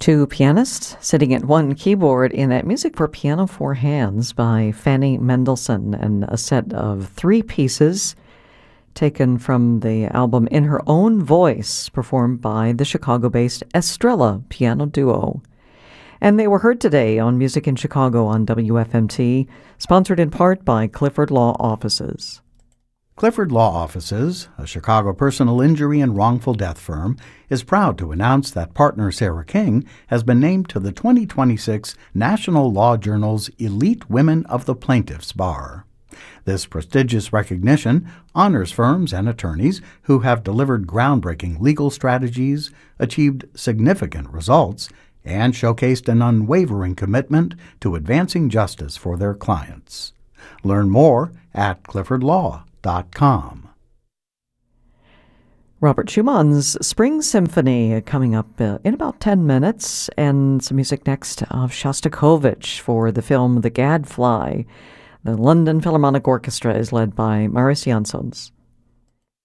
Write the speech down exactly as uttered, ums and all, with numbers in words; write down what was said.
Two pianists sitting at one keyboard in that Music for Piano Four Hands by Fanny Mendelssohn, and a set of three pieces taken from the album In Her Own Voice, performed by the Chicago-based Estrella Piano Duo. And they were heard today on Music in Chicago on W F M T, sponsored in part by Clifford Law Offices. Clifford Law Offices, a Chicago personal injury and wrongful death firm, is proud to announce that partner Sarah King has been named to the twenty twenty-six National Law Journal's Elite Women of the Plaintiffs Bar. This prestigious recognition honors firms and attorneys who have delivered groundbreaking legal strategies, achieved significant results, and showcased an unwavering commitment to advancing justice for their clients. Learn more at clifford law dot com. Robert Schumann's Spring Symphony coming up uh, in about ten minutes, and some music next of Shostakovich for the film The Gadfly. The London Philharmonic Orchestra is led by Maurice Jansons.